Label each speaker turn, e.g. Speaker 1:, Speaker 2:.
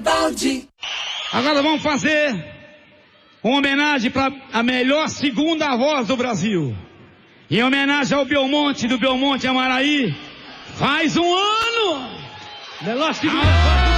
Speaker 1: Garibaldi.
Speaker 2: Agora vamos fazer uma homenagem para a melhor segunda voz do Brasil. Em homenagem ao Belmonte, do Belmonte Amaraí. Faz um ano!
Speaker 3: Melhor segunda voz do